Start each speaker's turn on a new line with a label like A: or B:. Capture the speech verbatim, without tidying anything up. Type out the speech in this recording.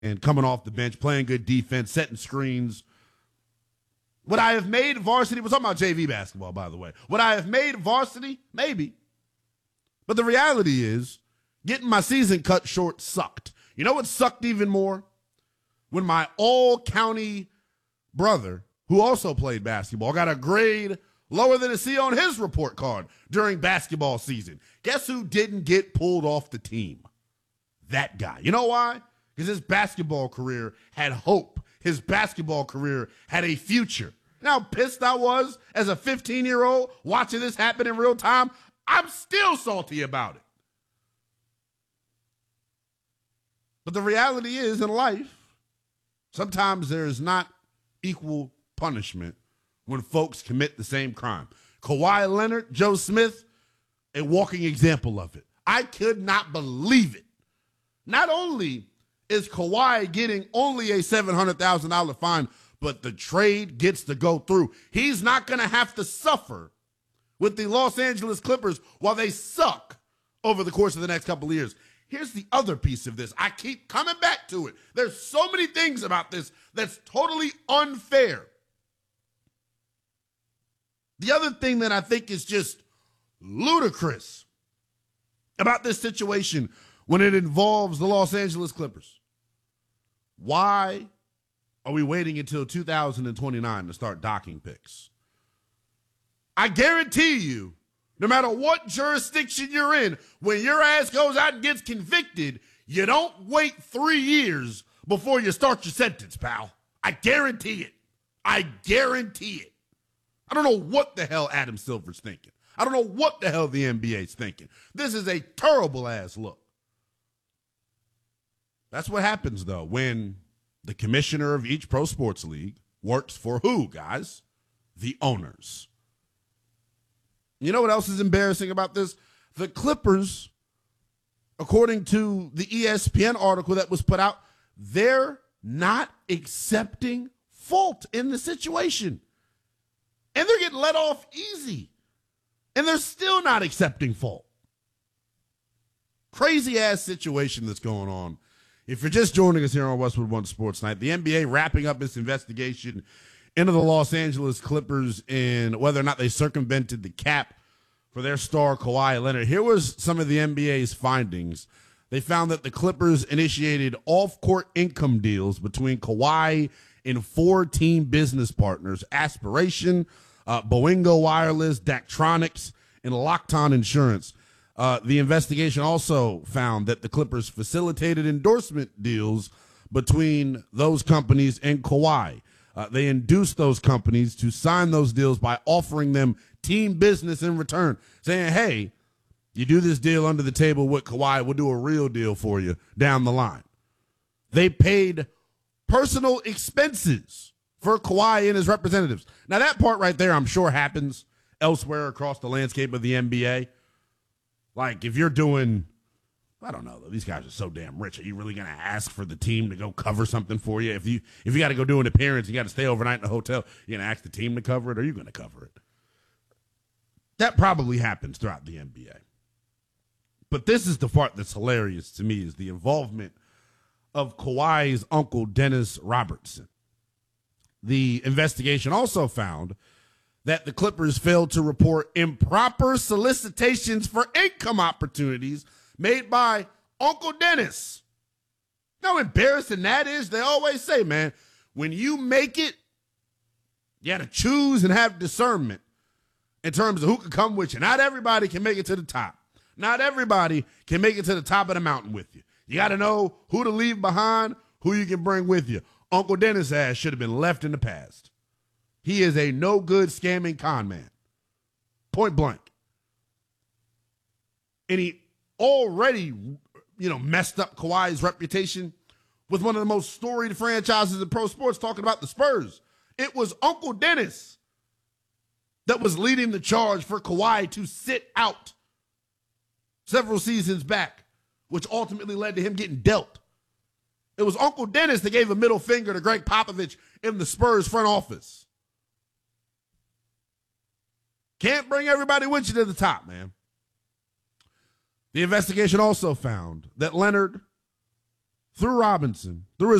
A: and coming off the bench, playing good defense, setting screens. Would I have made varsity? We're talking about J V basketball, by the way. Would I have made varsity? Maybe. But the reality is, getting my season cut short sucked. You know what sucked even more? When my all-county brother, who also played basketball, got a grade lower than a C on his report card during basketball season. Guess who didn't get pulled off the team? That guy. You know why? Because his basketball career had hope. His basketball career had a future. You know how pissed I was as a fifteen-year-old watching this happen in real time? I'm still salty about it. But the reality is, in life, sometimes there is not equal punishment when folks commit the same crime. Kawhi Leonard, Joe Smith, a walking example of it. I could not believe it. Not only is Kawhi getting only a seven hundred thousand dollars fine, but the trade gets to go through. He's not going to have to suffer with the Los Angeles Clippers while they suck over the course of the next couple of years. Here's the other piece of this. I keep coming back to it. There's so many things about this that's totally unfair. The other thing that I think is just ludicrous about this situation when it involves the Los Angeles Clippers. Why are we waiting until two thousand twenty-nine to start docking picks? I guarantee you, no matter what jurisdiction you're in, when your ass goes out and gets convicted, you don't wait three years before you start your sentence, pal. I guarantee it. I guarantee it. I don't know what the hell Adam Silver's thinking. I don't know what the hell the N B A's thinking. This is a terrible ass look. That's what happens, though, when the commissioner of each pro sports league works for who, guys? The owners. You know what else is embarrassing about this? The Clippers, according to the E S P N article that was put out, they're not accepting fault in the situation. And they're getting let off easy. And they're still not accepting fault. Crazy ass situation that's going on. If you're just joining us here on Westwood One Sports Night, the N B A wrapping up its investigation into the Los Angeles Clippers and whether or not they circumvented the cap for their star Kawhi Leonard. Here was some of the N B A's findings. They found that the Clippers initiated off-court income deals between Kawhi and four team business partners: Aspiration, uh, Boingo Wireless, Daktronics, and Lockton Insurance. Uh, the investigation also found that the Clippers facilitated endorsement deals between those companies and Kawhi. Uh, they induced those companies to sign those deals by offering them team business in return, saying, hey, you do this deal under the table with Kawhi, we'll do a real deal for you down the line. They paid personal expenses for Kawhi and his representatives. Now, that part right there, I'm sure, happens elsewhere across the landscape of the N B A. Like, if you're doing, I don't know, these guys are so damn rich. Are you really going to ask for the team to go cover something for you? If you if you got to go do an appearance, you got to stay overnight in a hotel, you're going to ask the team to cover it, or are you going to cover it? That probably happens throughout the N B A. But this is the part that's hilarious to me, is the involvement of Kawhi's uncle, Dennis Robertson. The investigation also found that the Clippers failed to report improper solicitations for income opportunities made by Uncle Dennis. You know how embarrassing that is? They always say, man, when you make it, you got to choose and have discernment in terms of who can come with you. Not everybody can make it to the top. Not everybody can make it to the top of the mountain with you. You got to know who to leave behind, who you can bring with you. Uncle Dennis' ass should have been left in the past. He is a no-good scamming con man. Point blank. And he already, you know, messed up Kawhi's reputation with one of the most storied franchises in pro sports, talking about the Spurs. It was Uncle Dennis that was leading the charge for Kawhi to sit out several seasons back, which ultimately led to him getting dealt. It was Uncle Dennis that gave a middle finger to Greg Popovich in the Spurs front office. Can't bring everybody with you to the top, man. The investigation also found that Leonard, through Robinson, through his